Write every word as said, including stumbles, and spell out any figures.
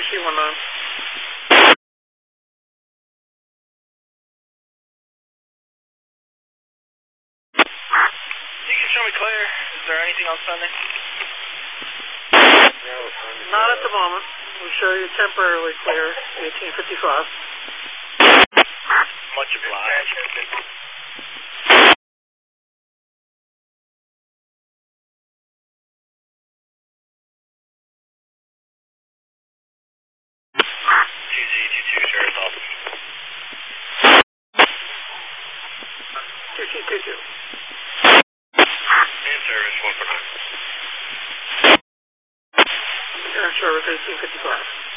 T one nine. You can show me clear. Is there anything else pending? No, not at the moment. We show you temporarily clear, eighteen fifty-five. Much obliged. two C two two, sure, it's awesome. two C two two. In service, one four nine. You're in service, eighteen fifty-five.